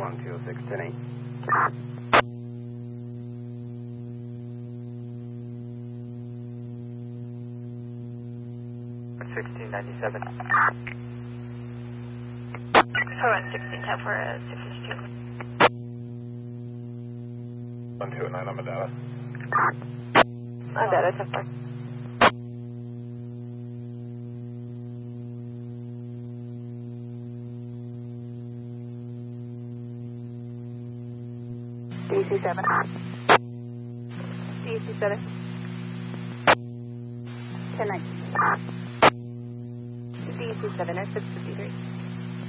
126, 10-8. $16.97. Run 1610 for 662. 129, I'm a data. I'm data, 10-4. DC7. DC7. 10-9. DC7 or 653.